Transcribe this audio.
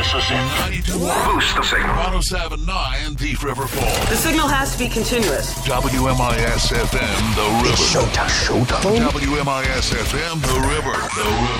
Kiss us in 92. Boost the signal. 107.9 Thief River Falls. The signal has to be continuous. WMIS FM, The River. Showtime. WMIS FM, The River.